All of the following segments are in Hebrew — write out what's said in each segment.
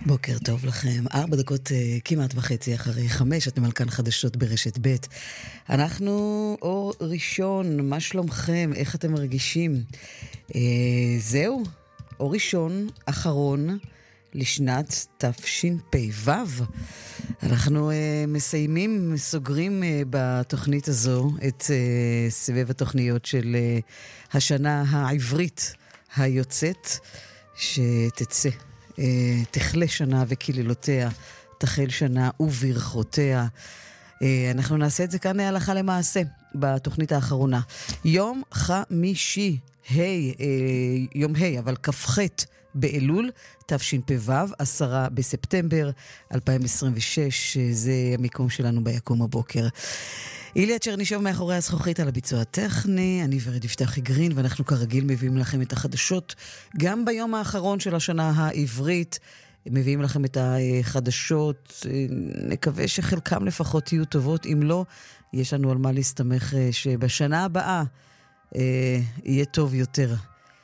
בוקר טוב לכם, 4 דקות כמעט וחצי אחרי 5, אתם על כאן חדשות ברשת ב'. אנחנו אור ראשון, מה שלומכם? איך אתם מרגישים? זהו, אור ראשון אחרון לשנת תשפ"ו. אנחנו מסיימים, סוגרים בתוכנית הזו את סבב התוכניות של השנה העברית היוצאת, שתצא. תחלה שנה וקללותיה, תחל שנה וברכותיה. אנחנו נעשה את זה כאן הלכה למעשה בתוכנית האחרונה. יום חמישי, יום אבל כ"ח באלול, תשפ"ו, 10 בספטמבר 2026, זה המיקום שלנו ביקום הבוקר. איליה צ'רנישוב מאחורי הזכוכית על הביצוע הטכני, אני ורד יפתחי גרין, ואנחנו כרגיל מביאים לכם את החדשות, גם ביום האחרון של השנה העברית, מביאים לכם את החדשות, נקווה שחלקם לפחות יהיו טובות, אם לא, יש לנו על מה להסתמך שבשנה הבאה יהיה טוב יותר.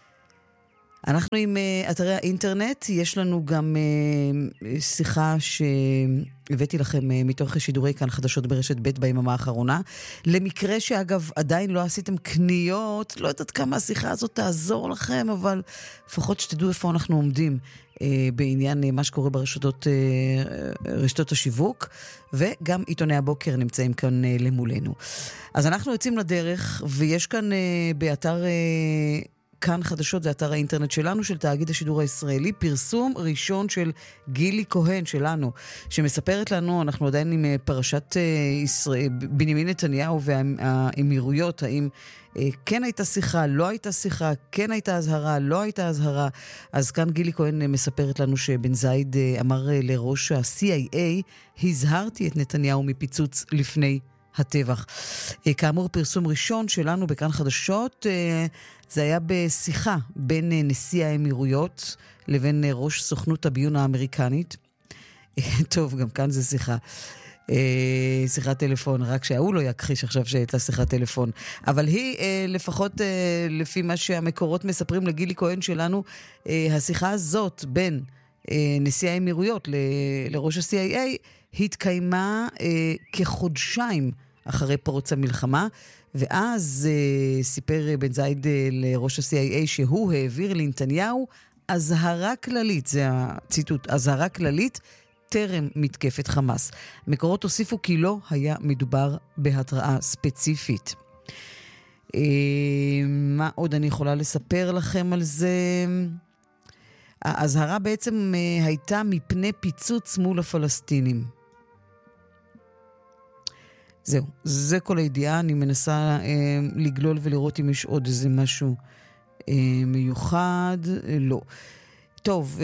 אנחנו עם אתרי האינטרנט, יש לנו גם שיחה שהבאתי לכם מתוך שידורי כאן חדשות ברשת ב' ביממה האחרונה. למקרה שאגב עדיין לא עשיתם קניות, לא יודעת כמה השיחה הזאת תעזור לכם, אבל לפחות שתדעו איפה אנחנו עומדים בעניין מה שקורה ברשתות השיווק, וגם עיתוני הבוקר נמצאים כאן למולנו. אז אנחנו יוצאים לדרך, ויש כאן באתר כאן חדשות, זה אתר האינטרנט שלנו, של תאגיד השידור הישראלי, פרסום ראשון של גילי כהן שלנו, שמספרת לנו, אנחנו עדיין עם פרשת בנימין נתניהו והאמירויות, האם כן הייתה שיחה, לא הייתה שיחה, כן הייתה הזהרה, לא הייתה הזהרה. אז כאן גילי כהן מספרת לנו שבן זייד אמר לראש ה-CIA, הזהרתי את נתניהו מפיצוץ לפני הטבח. כאמור, פרסום ראשון שלנו בכאן חדשות, זה היה בשיחה בין נשיא האמירויות לבין ראש סוכנות הביון האמריקנית. טוב, גם כאן זה שיחת טלפון, רק שההוא לא יכחיש עכשיו שהייתה שיחת טלפון. אבל היא, לפחות לפי מה שהמקורות מספרים לגילי כהן שלנו, השיחה הזאת בין נשיא האמירויות לראש ה-CIA התקיימה כחודשיים אחרי פרוץ המלחמה, ואז סיפר בן זייד לראש ה-CIA שהוא העביר לנתניהו הזהרה כללית, זה הציטוט, הזהרה כללית טרם מתקפת חמאס. מקורות הוסיפו כי לא היה מדובר בהתראה ספציפית. מה עוד אני יכולה לספר לכם על זה? ההזהרה בעצם הייתה מפני פיצוץ מול הפלסטינים. זהו, זה כל הידיעה, אני מנסה לגלול ולראות אם יש עוד איזה משהו מיוחד, לא. טוב,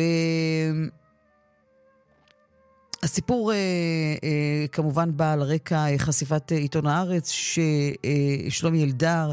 הסיפור כמובן בא על רקע חשיפת עיתון הארץ, ששלומי אלדר,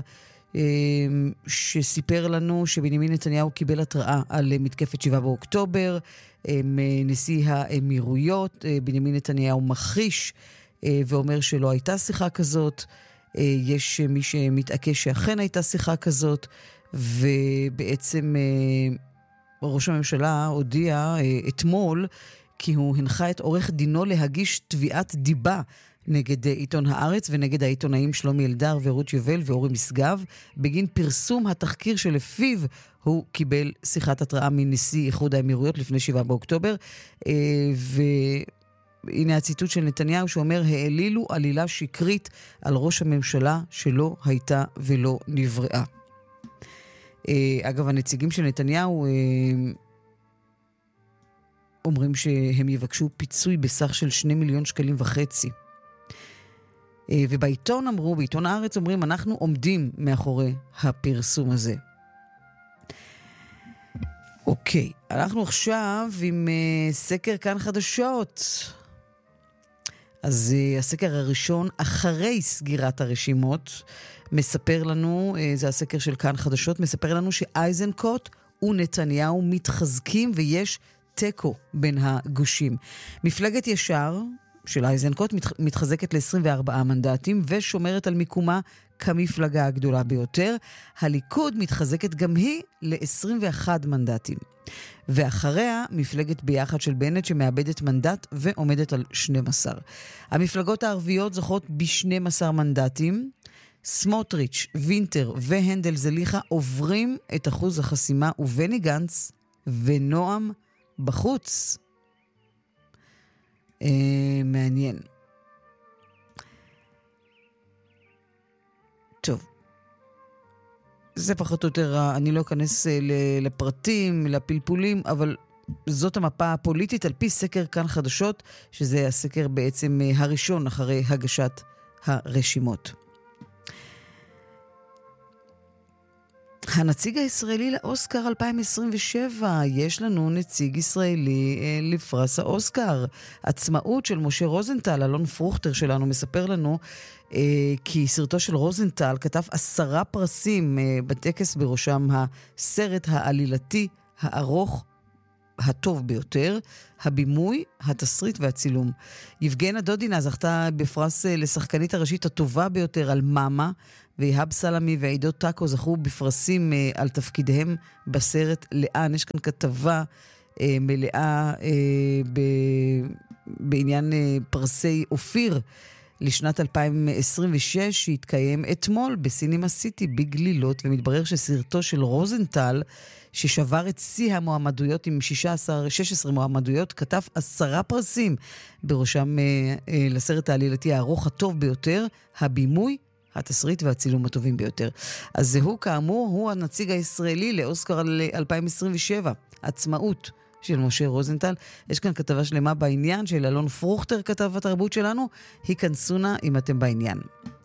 שסיפר לנו שבנימין נתניהו קיבל התראה על מתקפת 7 באוקטובר, נשיא האמירויות, בנימין נתניהו מכחיש, ואומר שלא הייתה שיחה כזאת, יש מי שמתעקש שאכן הייתה שיחה כזאת, ובעצם ראש הממשלה הודיע אתמול, כי הוא הנחה את עורך דינו להגיש תביעת דיבה נגד עיתון הארץ ונגד העיתונאים שלומי אלדר ורות יובל ואורי משגב, בגין פרסום התחקיר שלפיו הוא קיבל שיחת התראה מנשיא איחוד האמירויות לפני 7 באוקטובר, והנה הציטוט של נתניהו שאומר, העלילו עלילה שקרית על ראש הממשלה שלא הייתה ולא נבראה. אגב, הנציגים של נתניהו אומרים שהם יבקשו פיצוי בסך של 2.5 מיליון שקלים. ובעיתון אמרו, בעיתון הארץ אומרים, אנחנו עומדים מאחורי הפרסום הזה. אוקיי, אנחנו עכשיו עם סקר כאן חדשות. אז הסקר הראשון, אחרי סגירת הרשימות, מספר לנו, זה הסקר של כאן חדשות, מספר לנו שאייזנקוט ונתניהו מתחזקים ויש טקו בין הגושים. מפלגת ישר של אייזנקוט מתחזקת ל-24 מנדטים ושומרת על מיקומה כמפלגה הגדולה ביותר. הליכוד מתחזקת גם היא ל-21 מנדטים. ואחריה מפלגת ביחד של בנט שמאבדת מנדט ועומדת על 12. המפלגות הערביות זוכות ב-12 מנדטים. סמוטריץ', וינטר והנדל זליחה עוברים את אחוז החסימה, ובני גנץ ונועם בחוץ. מעניין. טוב. זה פחות או יותר, אני לא אכנס לפרטים, לפלפולים, אבל זאת המפה הפוליטית על פי סקר כאן חדשות, שזה הסקר בעצם הראשון אחרי הגשת הרשימות. הנציג הישראלי לאוסקר 2027, יש לנו נציג ישראלי לפרס האוסקר. עצמאות של משה רוזנטל, אלון פרוכטר שלנו מספר לנו כי סרטו של רוזנטל כתב 10 פרסים בטקס, בראשם הסרט העלילתי הארוך הטוב ביותר, הבימוי, התסריט והצילום. יבגנה דודינה זכתה בפרס לשחקנית הראשית הטובה ביותר על מאמה, ויהב סלמי ועידו טאקו זכו בפרסים על תפקידיהם בסרט לאן. יש כאן כתבה מלאה בעניין פרסי אופיר לשנת 2026 שהתקיים אתמול בסינמה סיטי בגלילות, ומתברר שסרטו של רוזנטל ששבר את שיא המועמדויות עם 16 מועמדויות, כתב 10 פרסים, בראשם לסרט העלילתי הארוך הטוב ביותר, הבימוי, התסריט והצילום הטובים ביותר. אז זהו כאמור, הוא הנציג הישראלי לאוסקר 2027, עצמאות של משה רוזנטל. יש כאן כתבה שלמה בעניין של אלון פרוכטר, כתב התרבות שלנו, היכנסונה אם אתם בעניין.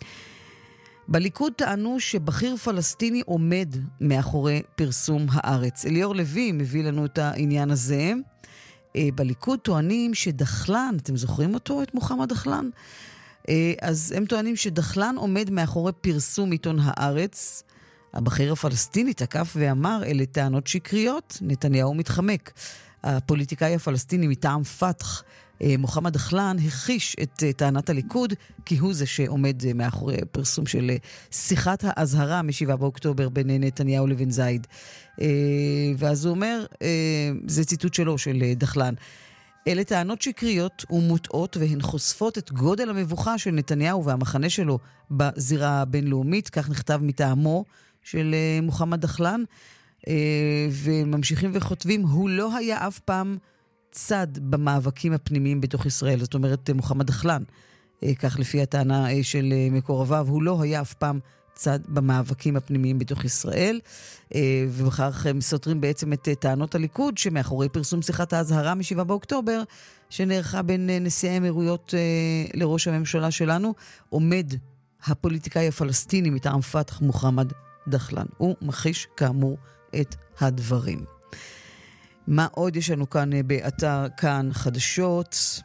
בליכוד טענו שבכיר פלסטיני עומד מאחורי פרסום הארץ. אליאור לוי מביא לנו את העניין הזה. בליכוד טוענים שדחלן, אתם זוכרים אותו, את מוחמד דחלן? אז הם טוענים שדחלן עומד מאחורי פרסום עיתון הארץ. הבכיר הפלסטיני תקף ואמר, אלה טענות שקריות, נתניהו מתחמק. הפוליטיקאי הפלסטיני מטעם פתח, מוחמד דחלן, הכחיש את טענת הליכוד, כי הוא זה שעומד מאחורי פרסום של שיחת האזהרה מ7 באוקטובר בין נתניהו לבין זייד. ואז הוא אומר, זה ציטוט שלו, של דחלן, אלה טענות שקריות ומוטעות, והן חושפות את גודל המבוכה של נתניהו והמחנה שלו בזירה הבינלאומית, כך נכתב מטעמו של מוחמד דחלן, וממשיכים וכותבים, הוא לא היה אף פעם צד במאבקים הפנימיים בתוך ישראל. זאת אומרת, מוחמד דחלן, כך לפי הטענה של מקורביו, הוא לא היה אף פעם צד במאבקים הפנימיים בתוך ישראל, ובכך הם סותרים בעצם את טענות הליכוד, שמאחורי פרסום שיחת האזהרה מ7 באוקטובר, שנערכה בין נשיאי האמירויות לראש הממשלה שלנו, עומד הפוליטיקאי הפלסטיני מטעם פתח מוחמד דחלן. הוא מכחיש כאמור את הדברים. מה עוד יש לנו כאן באתר כאן חדשות?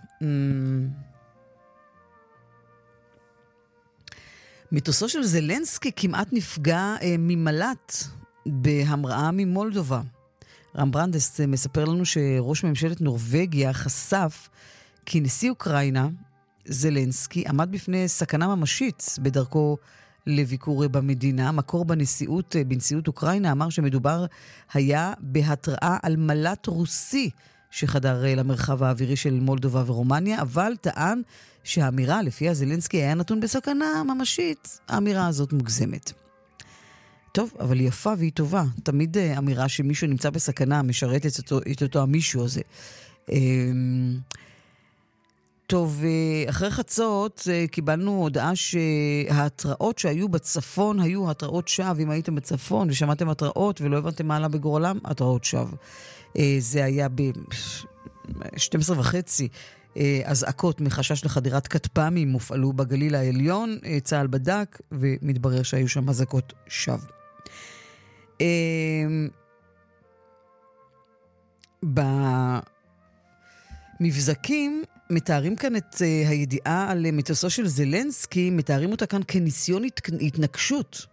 מטוסו של זלנסקי כמעט נפגע ממל"ט בהמראה ממולדובה. רם ברנדס מספר לנו שראש ממשלת נורווגיה חשף כי נשיא אוקראינה, זלנסקי, עמד בפני סכנה ממשית בדרכו לביקור במדינה. מקור בנשיאות אוקראינה אמר שמדובר היה בהתראה על מל"ט רוסי שחדר למרחב האווירי של מולדובה ורומניה, אבל טען שהאמירה לפיה זלנסקי היה נתון בסכנה ממשית, האמירה הזאת מוגזמת. טוב, אבל היא יפה והיא טובה. תמיד אמירה שמישהו נמצא בסכנה משרתת את אותו המישהו הזה. טוב, אחרי חצות קיבלנו הודעה שההתראות שהיו בצפון היו התראות שווא. אם הייתם בצפון ושמעתם התראות ולא הבנתם מה עלה בגורלם, התראות שווא. זה היה ב-12:30. אזעקות מחשש לחדירת כטב"מים מופעלו בגליל העליון. צה"ל בדק ומתברר שהיו שם אזעקות שווא. במבזקים מתארים כאן את הידיעה על מטוסו של זלנסקי, מתארים אותה כאן כניסיון התנגשות.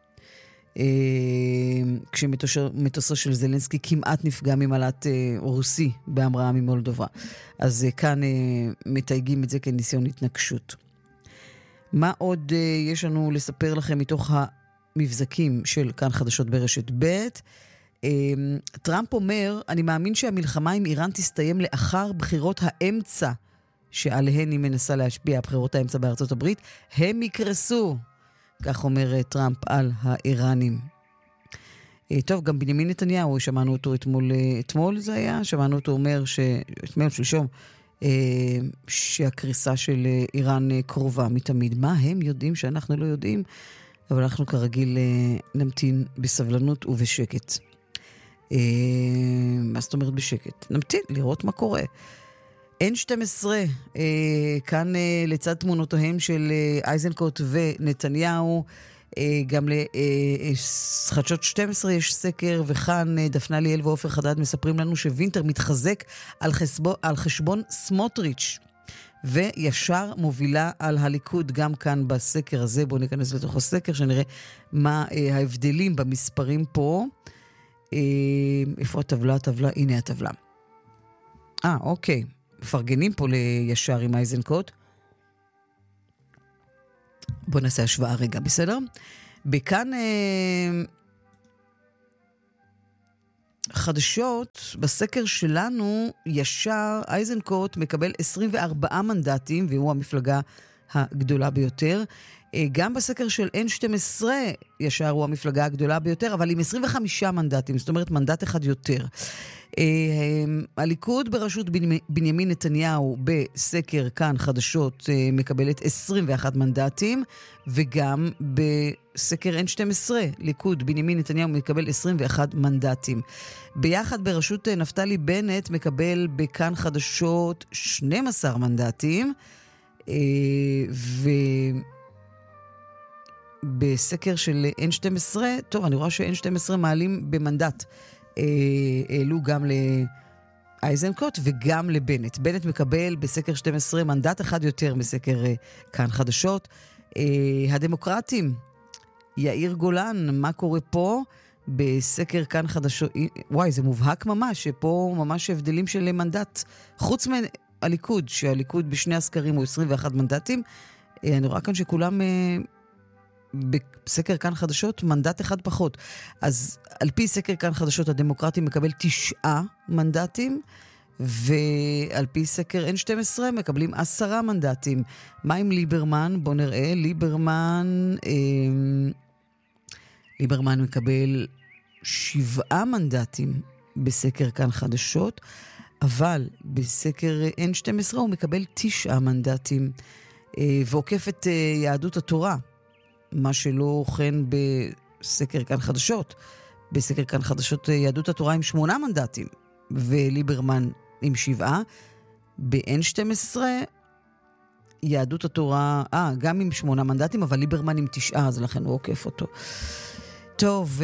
כשמטוסו של זלנסקי כמעט נפגע ממל"ט רוסי בהמראה ממולדובה. אז כאן מתייגים את זה כניסיון התנגשות. מה עוד יש לנו לספר לכם מתוך המבזקים של כאן חדשות ברשת ב'? טראמפ אומר, אני מאמין שהמלחמה עם איראן תסתיים לאחר בחירות האמצע, שעליהן היא מנסה להשפיע, בחירות האמצע בארצות הברית, הם יקרסו. כך אומר טראמפ על האיראנים. טוב, גם בנימין נתניהו, שמענו אותו אתמול זה היה, שמענו אותו אומר שלשום, שהקריסה של איראן קרובה מתמיד. מה הם יודעים שאנחנו לא יודעים? אבל אנחנו כרגיל נמתין בסבלנות ובשקט. מה זאת אומרת בשקט? נמתין לראות מה קורה. N12, כאן לצד תמונותיהם של אייזנקוט ונתניהו, גם לחדשות 12 יש סקר, וכאן דפנה ליאל ואופר חדד מספרים לנו שווינטר מתחזק על חשבון סמוטריץ', וישר מובילה על הליכוד גם כאן בסקר הזה. בואו ניכנס לתוך הסקר שנראה מה ההבדלים במספרים פה. איפה הטבלה? הנה הטבלה. אוקיי. מפרגנים פה לישר עם אייזנקוט. בואו נעשה השוואה רגע, בסדר? בכאן חדשות, בסקר שלנו, ישר אייזנקוט מקבל 24 מנדטים, והוא המפלגה הגדולה ביותר. גם בסקר של N12, ישר הוא המפלגה הגדולה ביותר, אבל עם 25 מנדטים, זאת אומרת מנדט אחד יותר. הליכוד בראשות בנימין נתניהו בסקר כאן חדשות מקבלת 21 מנדטים, וגם בסקר N12 ליכוד בנימין נתניהו מקבל 21 מנדטים. ביחד בראשות נפתלי בנט מקבל בכאן חדשות 12 מנדטים, ובסקר של N12, טוב, אני רואה ש-N12 מעלים במנדט, העלו גם לאייזנקוט וגם לבנט. בנט מקבל בסקר 12 מנדט אחד יותר מסקר כאן חדשות. הדמוקרטים, יאיר גולן, מה קורה פה? בסקר כאן חדשות, וואי, זה מובהק ממש, שפה ממש הבדלים של מנדט, חוץ מהליכוד, שהליכוד בשני הסקרים הוא 21 מנדטים. אני רואה כאן שכולם בסקר כאן חדשות מנדט אחד פחות. אז על פי סקר כאן חדשות הדמוקרטים מקבל 9 מנדטים, ועל פי סקר N12 מקבלים 10 מנדטים. מה עם ליברמן? בוא נראה. ליברמן מקבל 7 מנדטים בסקר כאן חדשות, אבל בסקר N12 הוא מקבל 9 מנדטים, ועוקף את יהדות התורה, מה שלא כן בסקר כאן חדשות. בסקר כאן חדשות יהדות התורה עם 8 מנדטים, וליברמן עם 7. ב-N12 יהדות התורה, גם עם 8 מנדטים, אבל ליברמן עם 9, אז לכן הוא עוקף אותו. טוב,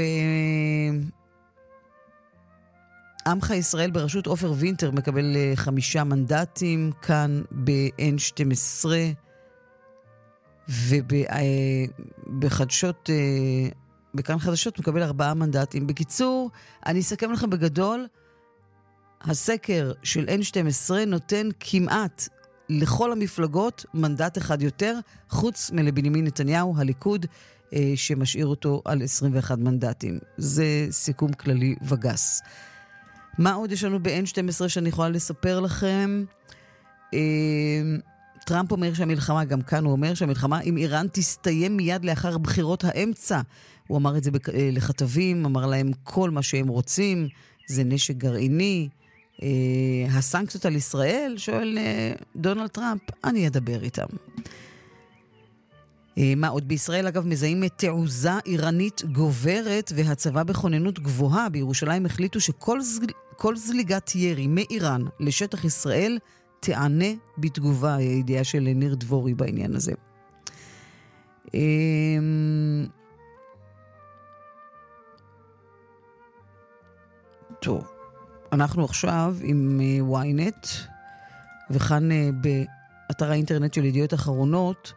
עמך ישראל בראשות עופר וינטר מקבל 5 מנדטים, כאן ב-N12, ובחדשות, בכאן חדשות מקבל 4 מנדטים. בקיצור, אני אסכם לכם בגדול, הסקר של N12 נותן כמעט לכל המפלגות מנדט אחד יותר, חוץ מלבנימין נתניהו, הליכוד, שמשאיר אותו על 21 מנדטים. זה סיכום כללי וגס. מה עוד יש לנו ב-N12 שאני יכולה לספר לכם? טראמפ אומר שהמלחמה, גם כאן הוא אומר שהמלחמה עם איראן תסתיים מיד לאחר בחירות האמצע. הוא אמר את זה לכתבים, אמר להם כל מה שהם רוצים, זה נשק גרעיני. הסנקציות על ישראל, שואל דונלד טראמפ, אני אדבר איתם. מה עוד בישראל? אגב, מזהים את תעוזה איראנית גוברת והצבא בכוננות גבוהה. בירושלים החליטו שכל זליגת ירי מאיראן לשטח ישראל תענה בתגובה. הידיעה של ניר דבורי בעניין הזה. טוב, אנחנו עכשיו עם ynet, וכאן באתר האינטרנט של ידיעות אחרונות,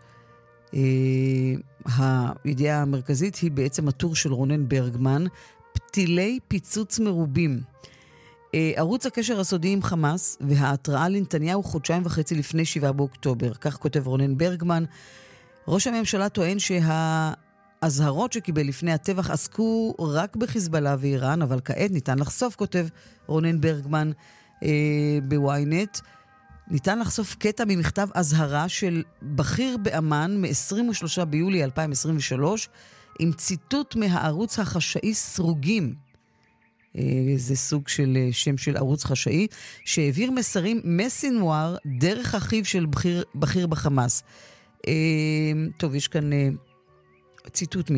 הידיעה המרכזית היא בעצם הטור של רונן ברגמן, פתילי פיצוץ מרובים. ערוץ הקשר הסודי עם חמאס וההתראה לנתניהו 1.5 חודשים לפני 7 באוקטובר. כך כותב רונן ברגמן. ראש הממשלה טוען שההזהרות שקיבל לפני הטבח עסקו רק בחיזבאללה ואיראן, אבל כעת ניתן לחשוף, כותב רונן ברגמן בוויינט, ניתן לחשוף קטע ממכתב הזהרה של בכיר באמן מ-23 ביולי 2023, עם ציטוט מהערוץ החשאי סרוגים, זה סוג של שם של ערוץ חשאי, שהעביר מסרים מסינואר דרך אחיו של בכיר בחמאס. טוב, יש כאן ציטוט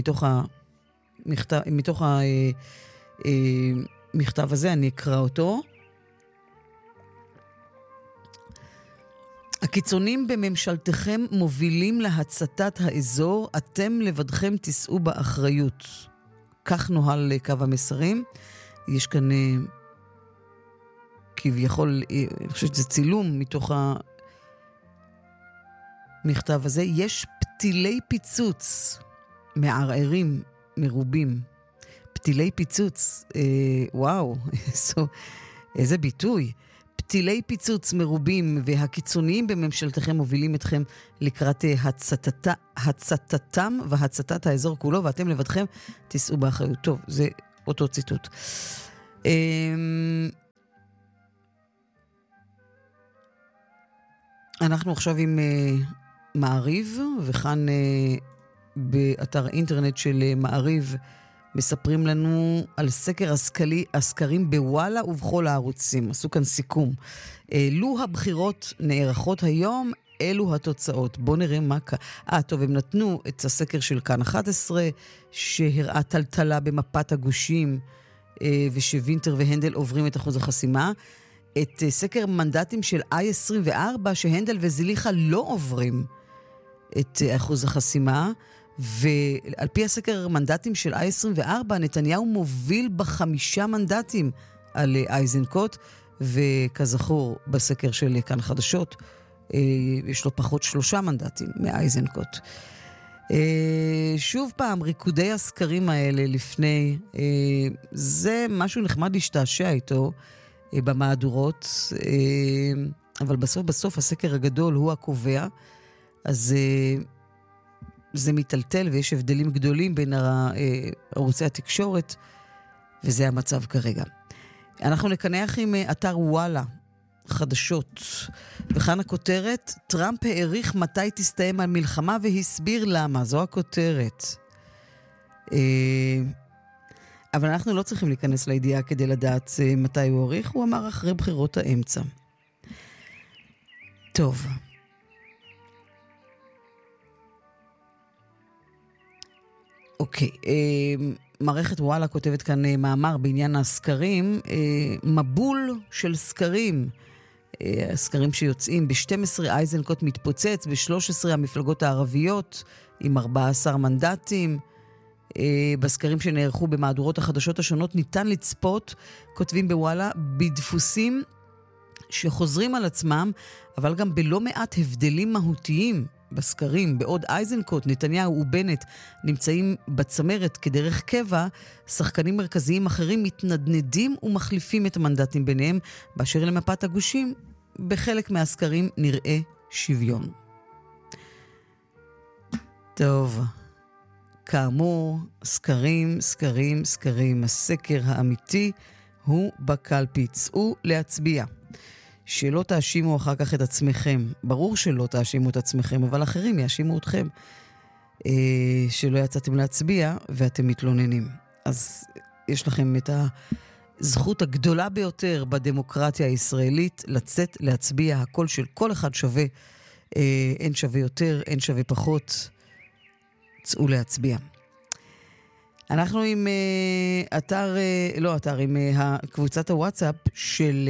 מתוך המכתב הזה, אני אקרא אותו. הקיצונים בממשלתכם מובילים להצתת האזור, אתם לבדכם תישאו באחריות. כך נוהל קו המסרים. יש כאן כביכול, אני חושבת שזה צילום מתוך המכתב הזה. יש פתילי פיצוץ מערערים מרובים. פתילי פיצוץ, וואו, איזה ביטוי. פתילי פיצוץ מרובים והקיצוניים בממשלתכם מובילים אתכם לקראת הצתתם והצתת האזור כולו, ואתם לבדכם תישאו באחריות. טוב, זה אותו ציטוט. אנחנו עכשיו עם מעריב, וכאן באתר האינטרנט של מעריב מספרים לנו על סקר הסקרים בוואלה ובכל הערוצים. עשו כאן סיכום. לו הבחירות נערכות היום, אלו התוצאות. בואו נראה מה טוב, הם נתנו את הסקר של כאן 11, שהראה טלטלה במפת הגושים, ושווינטר והנדל עוברים את אחוז החסימה. את סקר מנדטים של I24, שהנדל וזליחה לא עוברים את אחוז החסימה, ועל פי הסקר מנדטים של I24, נתניהו מוביל ב5 מנדטים על אייזנקוט, וכזכור בסקר של כאן חדשות, יש לו פחות 3 מנדטים מאייזנקוט. שוב פעם, ריקודי הסקרים האלה לפני, זה משהו נחמד להשתעשע איתו במהדורות, אבל בסוף הסקר הגדול הוא הקובע, אז זה מטלטל ויש הבדלים גדולים בין ערוצי התקשורת, וזה המצב כרגע. אנחנו נקנח עם אתר וואלה, חדשות, וכאן הכותרת, טראמפ העריך מתי תסתיים המלחמה והסביר למה, זו הכותרת. אבל אנחנו לא צריכים להיכנס לידיעה כדי לדעת מתי הוא העריך, הוא אמר אחרי בחירות האמצע. טוב. אוקיי, מערכת וואלה כותבת כאן מאמר בעניין הסקרים, מבול של סקרים, הסקרים שיוצאים ב-12 אייזנקוט מתפוצץ, ב-13 המפלגות הערביות עם 14 מנדטים, בסקרים שנערכו במהדורות החדשות השונות ניתן לצפות, כותבים בוואלה, בדפוסים שחוזרים על עצמם, אבל גם בלא מעט הבדלים מהותיים בסקרים. בעוד אייזנקוט, נתניהו ובנט נמצאים בצמרת כדרך קבע, שחקנים מרכזיים אחרים מתנדנדים ומחליפים את המנדטים ביניהם, באשר למפת הגושים, בחלק מהסקרים נראה שוויון. טוב, כאמור, סקרים, הסקר האמיתי הוא בקלפי. צאו להצביע. שלא תאשימו אחר כך את עצמכם. ברור שלא תאשימו את עצמכם, אבל אחרים יאשימו אתכם שלא יצאתם להצביע ואתם מתלוננים. אז יש לכם את הזכות הגדולה ביותר בדמוקרטיה הישראלית, לצאת להצביע. הקול של כל אחד שווה. אין שווה יותר, אין שווה פחות. צאו להצביע. אנחנו עם עם קבוצת הוואטסאפ של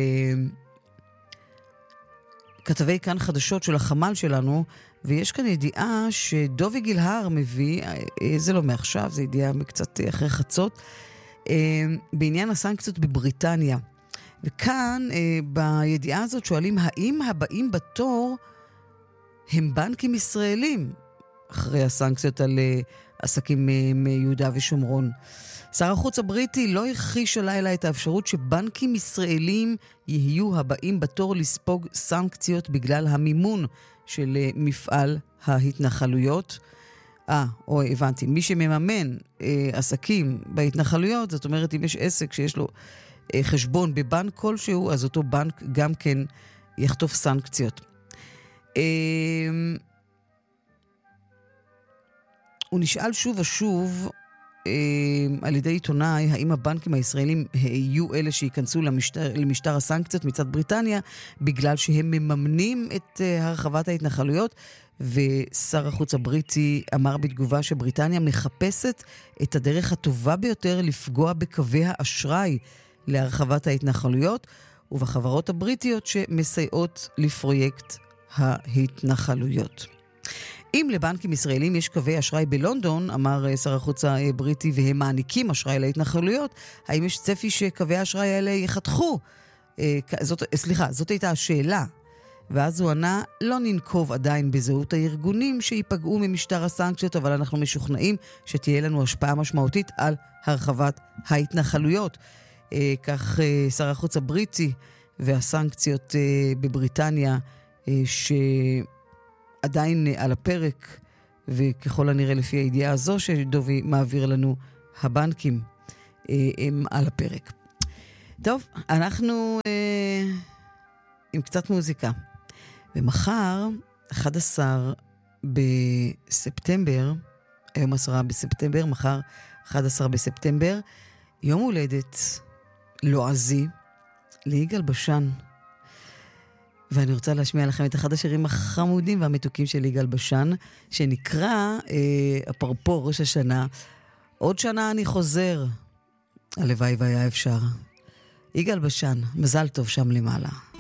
כתבי כאן חדשות של החמ"ל שלנו, ויש כאן ידיעה שדובי גילהר מביא, זה לא מעכשיו, זה ידיעה קצת אחרי חצות, בעניין הסנקציות בבריטניה. וכאן בידיעה הזאת שואלים, האם הבאים בתור הם בנקים ישראלים, אחרי הסנקציות על עסקים מיהודה ושומרון. שר החוץ הבריטי לא הכחיש הלילה את האפשרות שבנקים ישראלים יהיו הבאים בתור לספוג סנקציות בגלל המימון של מפעל ההתנחלויות. הבנתי. מי שמממן עסקים בהתנחלויות, זאת אומרת, אם יש עסק שיש לו חשבון בבנק כלשהו, אז אותו בנק גם כן יחטוף סנקציות. הוא נשאל שוב ושוב על ידי עיתונאי, האם הבנקים הישראלים יהיו אלה שיכנסו למשטר הסנקציות מצד בריטניה, בגלל שהם מממנים את הרחבת ההתנחלויות, ושר החוץ הבריטי אמר בתגובה שבריטניה מחפשת את הדרך הטובה ביותר לפגוע בקווי האשראי להרחבת ההתנחלויות, ובחברות הבריטיות שמסייעות לפרויקט ההתנחלויות. אם לבנקים ישראלים יש קווי אשראי בלונדון, אמר שר החוץ הבריטי, והם מעניקים אשראי להתנחלויות, האם יש צפי שקווי האשראי האלה יחתכו? זאת הייתה השאלה. ואז הוא ענה, לא ננקוב עדיין בזהות הארגונים שיפגעו ממשטר הסנקציות, אבל אנחנו משוכנעים שתהיה לנו השפעה משמעותית על הרחבת ההתנחלויות. כך שר החוץ הבריטי והסנקציות בבריטניה שעדיין על הפרק, וככל הנראה לפי הידיעה הזו שדובי מעביר לנו, הבנקים הם על הפרק. טוב, אנחנו עם קצת מוזיקה. ומחר, 11 בספטמבר, היום 10 בספטמבר, מחר 11 בספטמבר, יום הולדת לועזי ליגאל בשן. ואני רוצה להשמיע לכם את אחד השירים החמודים והמתוקים של ליגאל בשן, שנקרא, אפרופו ראש השנה, עוד שנה אני חוזר, הלוואי והיה אפשר. יגאל בשן, מזל טוב שם למעלה.